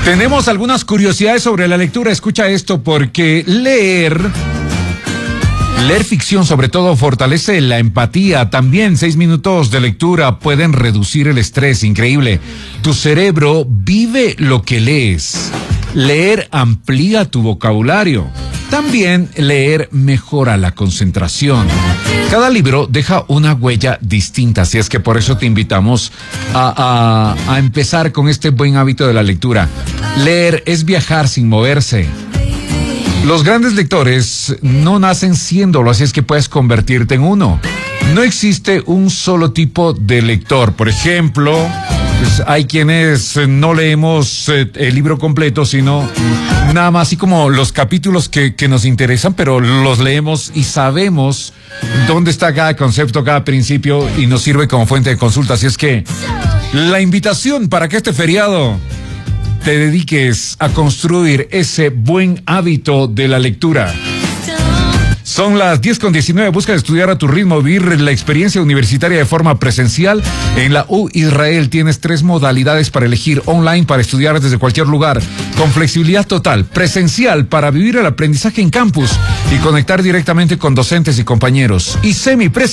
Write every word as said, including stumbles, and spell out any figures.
Tenemos algunas curiosidades sobre la lectura. Escucha esto, porque leer, leer ficción sobre todo fortalece la empatía. También seis minutos de lectura pueden reducir el estrés. Increíble. Tu cerebro vive lo que lees. Leer amplía tu vocabulario. También leer mejora la concentración. Cada libro deja una huella distinta, así es que por eso te invitamos a, a, a empezar con este buen hábito de la lectura. Leer es viajar sin moverse. Los grandes lectores no nacen siéndolo, así es que puedes convertirte en uno. No existe un solo tipo de lector. Por ejemplo, pues hay quienes no leemos eh, el libro completo, sino nada más así como los capítulos que, que nos interesan, pero los leemos y sabemos dónde está cada concepto, cada principio, y nos sirve como fuente de consulta. Así es que la invitación para que este feriado te dediques a construir ese buen hábito de la lectura. Son las diez con diecinueve. Busca estudiar a tu ritmo, vivir la experiencia universitaria de forma presencial. En la U Israel tienes tres modalidades para elegir: online para estudiar desde cualquier lugar, con flexibilidad total; presencial para vivir el aprendizaje en campus y conectar directamente con docentes y compañeros; y semipresencial